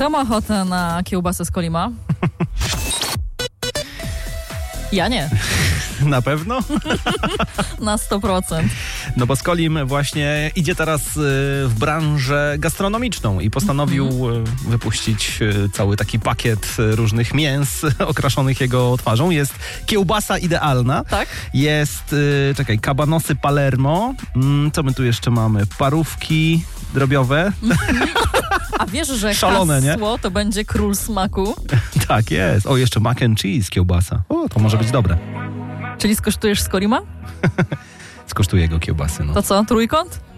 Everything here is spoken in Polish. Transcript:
Kto ma ochotę na kiełbasę z Kolima? Ja nie. Na pewno? Na 100%. No bo Skolim właśnie idzie teraz w branżę gastronomiczną i postanowił wypuścić cały taki pakiet różnych mięs okraszonych jego twarzą. Jest kiełbasa idealna. Tak? Jest, kabanosy Palermo. Co my tu jeszcze mamy? Parówki drobiowe. A wiesz, że Szalone, hasło to będzie król smaku? Tak jest. O, jeszcze mac and cheese kiełbasa. O, to może być dobre. Czyli skosztujesz z Kolima? Skosztuję jego kiełbasy, no. To co, trójkąt?